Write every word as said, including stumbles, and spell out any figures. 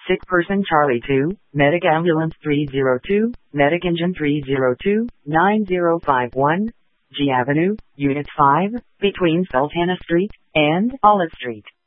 Sick person Charlie two, Medic Ambulance three zero two, Medic Engine three zero two, nine zero five one, G Avenue, Unit five, between Sultana Street and Olive Street.